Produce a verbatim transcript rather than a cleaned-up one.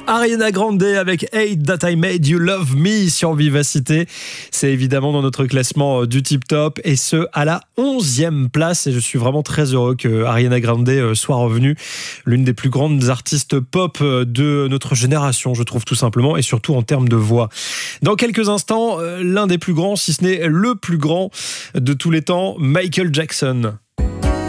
Ariana Grande avec Hate That I Made You Love Me sur Vivacité. C'est évidemment dans notre classement du Tip Top et ce à la onzième place. Et je suis vraiment très heureux que Ariana Grande soit revenue. L'une des plus grandes artistes pop de notre génération, je trouve tout simplement, et surtout en termes de voix. Dans quelques instants, l'un des plus grands, si ce n'est le plus grand de tous les temps, Michael Jackson.